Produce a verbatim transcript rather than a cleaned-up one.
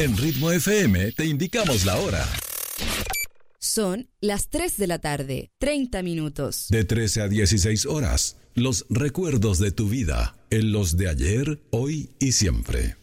En Ritmo F M te indicamos la hora. Son las tres de la tarde, treinta minutos. De trece a dieciséis horas, los recuerdos de tu vida, en los de ayer, hoy y siempre.